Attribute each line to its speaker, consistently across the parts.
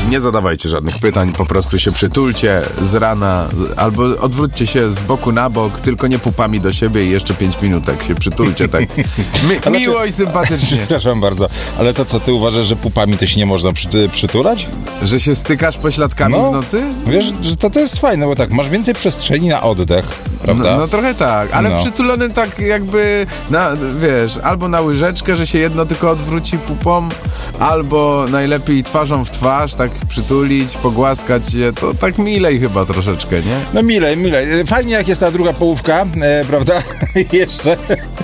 Speaker 1: Nie zadawajcie żadnych pytań, po prostu się przytulcie z rana, albo odwróćcie się z boku na bok, tylko nie pupami do siebie i jeszcze 5 minutek się przytulcie tak miło i sympatycznie.
Speaker 2: Przepraszam bardzo, ale to co, ty uważasz, że pupami to się nie można przytulać?
Speaker 1: Że się stykasz pośladkami w nocy?
Speaker 2: Wiesz, że to jest fajne, bo tak, masz więcej przestrzeni na oddech, prawda?
Speaker 1: No trochę tak, ale przytulony tak jakby, wiesz, albo na łyżeczkę, że się jedno tylko odwróci pupą, albo najlepiej twarzą w twarz, tak przytulić, pogłaskać je, to tak milej chyba troszeczkę, nie?
Speaker 2: No milej. Fajnie jak jest ta druga połówka, prawda? Jeszcze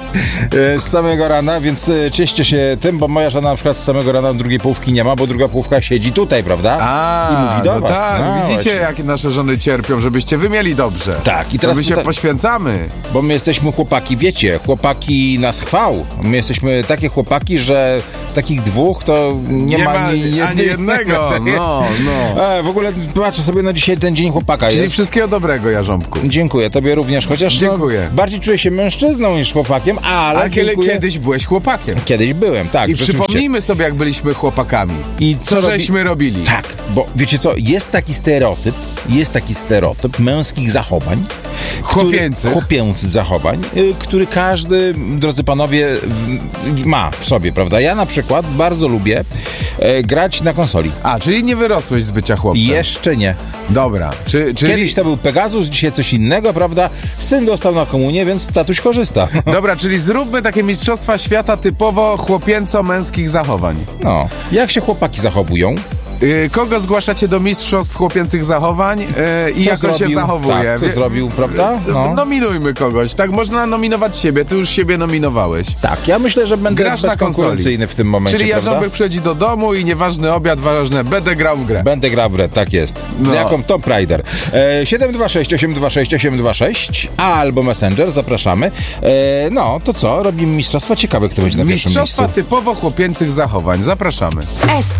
Speaker 2: z samego rana, więc cieszcie się tym, bo moja żona na przykład z samego rana drugiej połówki nie ma, bo druga połówka siedzi tutaj, prawda? I mówi do was.
Speaker 1: Tak, widzicie
Speaker 2: właśnie.
Speaker 1: jak nasze żony cierpią, żebyście wy mieli dobrze.
Speaker 2: Tak, i teraz
Speaker 1: my się poświęcamy.
Speaker 2: Bo my jesteśmy chłopaki, wiecie, chłopaki nas chwał. My jesteśmy takie chłopaki, że takich dwóch to nie ma
Speaker 1: ani jednego. No.
Speaker 2: W ogóle patrzę sobie na dzisiaj ten dzień chłopaka.
Speaker 1: Czyli
Speaker 2: jest.
Speaker 1: wszystkiego dobrego, Jarząbku.
Speaker 2: Dziękuję, tobie również, chociaż
Speaker 1: dziękuję.
Speaker 2: Bardziej czuję się mężczyzną niż chłopakiem, ale
Speaker 1: kiedyś byłeś chłopakiem.
Speaker 2: Kiedyś byłem, tak.
Speaker 1: I przypomnijmy sobie, jak byliśmy chłopakami.
Speaker 2: I
Speaker 1: co żeśmy robili.
Speaker 2: Tak, bo wiecie co, jest taki stereotyp męskich zachowań. Chłopięcych zachowań, który każdy, drodzy panowie, ma w sobie, prawda? Ja na przykład bardzo lubię grać na konsoli.
Speaker 1: Czyli nie wyrosłeś z bycia chłopcem?
Speaker 2: Jeszcze nie.
Speaker 1: Dobra. Czyli...
Speaker 2: Kiedyś to był Pegasus, dzisiaj coś innego, prawda? Syn dostał na komunię, więc tatuś korzysta.
Speaker 1: Dobra, czyli zróbmy takie mistrzostwa świata typowo chłopięco-męskich zachowań.
Speaker 2: No. Jak się chłopaki zachowują?
Speaker 1: Kogo zgłaszacie do mistrzostw chłopięcych zachowań i jak on się zachowuje?
Speaker 2: Tak, co zrobił, prawda? No.
Speaker 1: Nominujmy kogoś, tak? Można nominować siebie, ty już siebie nominowałeś.
Speaker 2: Tak, ja myślę, że będę bezkonkurencyjny w tym momencie,
Speaker 1: czyli
Speaker 2: prawda?
Speaker 1: Jarząbek przychodzi do domu i nieważny obiad, ważne, będę grał w grę.
Speaker 2: Będę grał w grę, tak jest. Jaką Tomb Raider. 726-826 albo Messenger, zapraszamy. To co? Robimy mistrzostwa. Ciekawe, kto będzie na pierwszym miejscu.
Speaker 1: Mistrzostwa typowo chłopięcych zachowań. Zapraszamy.